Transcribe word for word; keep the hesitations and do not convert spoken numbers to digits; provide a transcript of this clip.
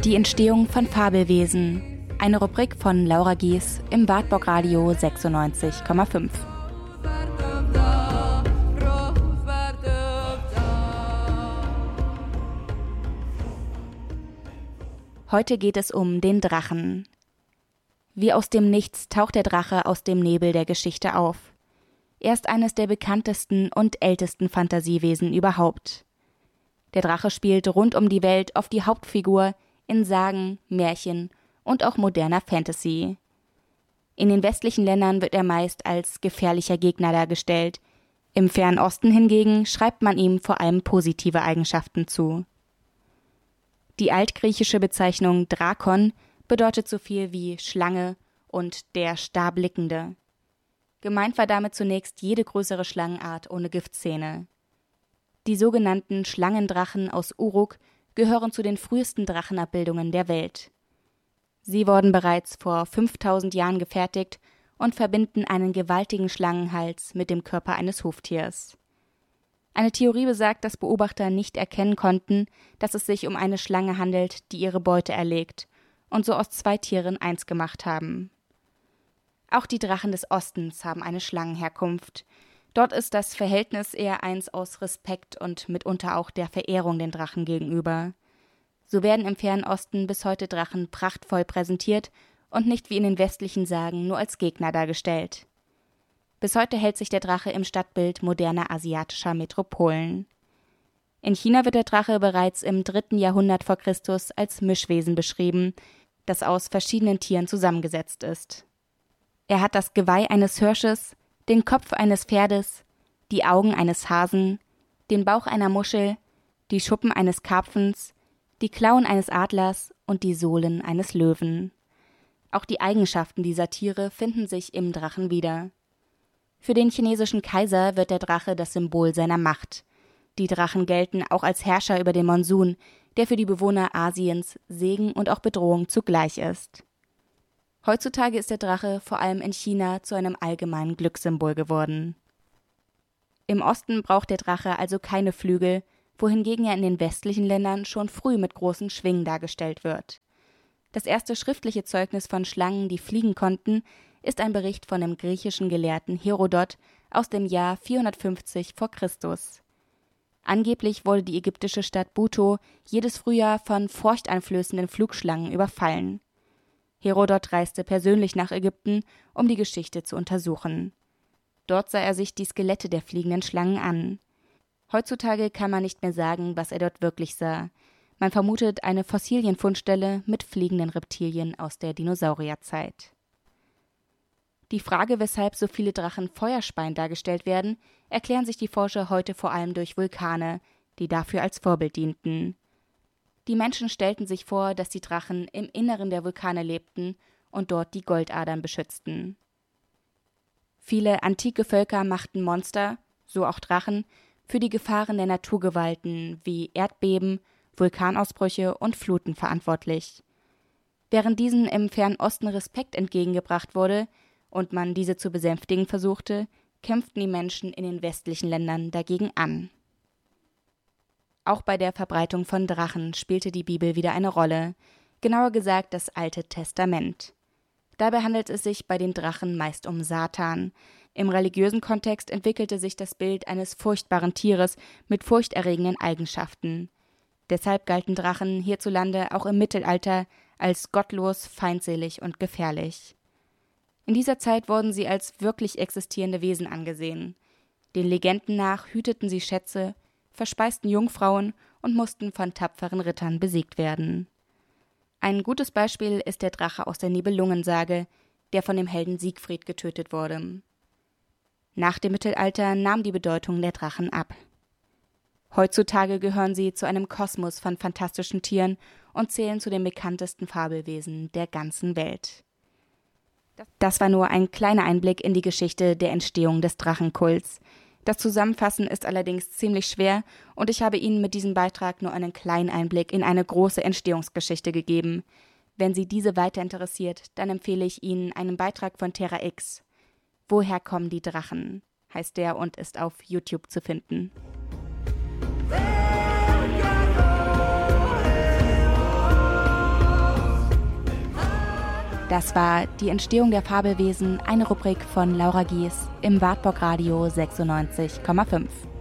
Die Entstehung von Fabelwesen. Eine Rubrik von Laura Gies im Wartburg Radio sechsundneunzig Komma fünf. Heute geht es um den Drachen. Wie aus dem Nichts taucht der Drache aus dem Nebel der Geschichte auf. Er ist eines der bekanntesten und ältesten Fantasiewesen überhaupt. Der Drache spielt rund um die Welt oft die Hauptfigur in Sagen, Märchen und auch moderner Fantasy. In den westlichen Ländern wird er meist als gefährlicher Gegner dargestellt. Im Fernen Osten hingegen schreibt man ihm vor allem positive Eigenschaften zu. Die altgriechische Bezeichnung Drakon bedeutet so viel wie Schlange und der Starblickende. Gemeint war damit zunächst jede größere Schlangenart ohne Giftzähne. Die sogenannten Schlangendrachen aus Uruk gehören zu den frühesten Drachenabbildungen der Welt. Sie wurden bereits vor fünftausend Jahren gefertigt und verbinden einen gewaltigen Schlangenhals mit dem Körper eines Huftiers. Eine Theorie besagt, dass Beobachter nicht erkennen konnten, dass es sich um eine Schlange handelt, die ihre Beute erlegt und so aus zwei Tieren eins gemacht haben. Auch die Drachen des Ostens haben eine Schlangenherkunft. Dort ist das Verhältnis eher eins aus Respekt und mitunter auch der Verehrung den Drachen gegenüber. So werden im Fernen Osten bis heute Drachen prachtvoll präsentiert und nicht wie in den westlichen Sagen nur als Gegner dargestellt. Bis heute hält sich der Drache im Stadtbild moderner asiatischer Metropolen. In China wird der Drache bereits im dritten Jahrhundert vor Christus als Mischwesen beschrieben, das aus verschiedenen Tieren zusammengesetzt ist. Er hat das Geweih eines Hirsches, den Kopf eines Pferdes, die Augen eines Hasen, den Bauch einer Muschel, die Schuppen eines Karpfens, die Klauen eines Adlers und die Sohlen eines Löwen. Auch die Eigenschaften dieser Tiere finden sich im Drachen wieder. Für den chinesischen Kaiser wird der Drache das Symbol seiner Macht. Die Drachen gelten auch als Herrscher über den Monsun, der für die Bewohner Asiens Segen und auch Bedrohung zugleich ist. Heutzutage ist der Drache vor allem in China zu einem allgemeinen Glückssymbol geworden. Im Osten braucht der Drache also keine Flügel, wohingegen er in den westlichen Ländern schon früh mit großen Schwingen dargestellt wird. Das erste schriftliche Zeugnis von Schlangen, die fliegen konnten, ist ein Bericht von dem griechischen Gelehrten Herodot aus dem Jahr vierhundertfünfzig vor Christus. Angeblich wurde die ägyptische Stadt Buto jedes Frühjahr von furchteinflößenden Flugschlangen überfallen. Herodot reiste persönlich nach Ägypten, um die Geschichte zu untersuchen. Dort sah er sich die Skelette der fliegenden Schlangen an. Heutzutage kann man nicht mehr sagen, was er dort wirklich sah. Man vermutet eine Fossilienfundstelle mit fliegenden Reptilien aus der Dinosaurierzeit. Die Frage, weshalb so viele Drachen Feuerspeien dargestellt werden, erklären sich die Forscher heute vor allem durch Vulkane, die dafür als Vorbild dienten. Die Menschen stellten sich vor, dass die Drachen im Inneren der Vulkane lebten und dort die Goldadern beschützten. Viele antike Völker machten Monster, so auch Drachen, für die Gefahren der Naturgewalten wie Erdbeben, Vulkanausbrüche und Fluten verantwortlich. Während diesen im Fernen Osten Respekt entgegengebracht wurde und man diese zu besänftigen versuchte, kämpften die Menschen in den westlichen Ländern dagegen an. Auch bei der Verbreitung von Drachen spielte die Bibel wieder eine Rolle, genauer gesagt das Alte Testament. Dabei handelt es sich bei den Drachen meist um Satan. Im religiösen Kontext entwickelte sich das Bild eines furchtbaren Tieres mit furchterregenden Eigenschaften. Deshalb galten Drachen hierzulande auch im Mittelalter als gottlos, feindselig und gefährlich. In dieser Zeit wurden sie als wirklich existierende Wesen angesehen. Den Legenden nach hüteten sie Schätze, verspeisten Jungfrauen und mussten von tapferen Rittern besiegt werden. Ein gutes Beispiel ist der Drache aus der Nibelungensage, der von dem Helden Siegfried getötet wurde. Nach dem Mittelalter nahm die Bedeutung der Drachen ab. Heutzutage gehören sie zu einem Kosmos von fantastischen Tieren und zählen zu den bekanntesten Fabelwesen der ganzen Welt. Das war nur ein kleiner Einblick in die Geschichte der Entstehung des Drachenkults. Das Zusammenfassen ist allerdings ziemlich schwer und ich habe Ihnen mit diesem Beitrag nur einen kleinen Einblick in eine große Entstehungsgeschichte gegeben. Wenn Sie diese weiter interessiert, dann empfehle ich Ihnen einen Beitrag von Terra X. Woher kommen die Drachen? Heißt der und ist auf YouTube zu finden. Das war die Entstehung der Fabelwesen, eine Rubrik von Laura Gies im Wartburg Radio sechsundneunzig Komma fünf.